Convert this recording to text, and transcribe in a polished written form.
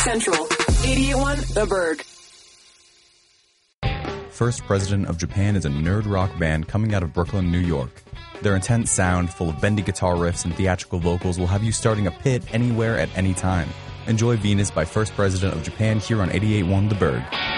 Central, 88.1 The Berg. First President of Japan is a nerd rock band coming out of Brooklyn, New York. Their intense sound, full of bendy guitar riffs and theatrical vocals, will have you starting a pit anywhere at any time. Enjoy Venus by First President of Japan here on 88.1 The Berg.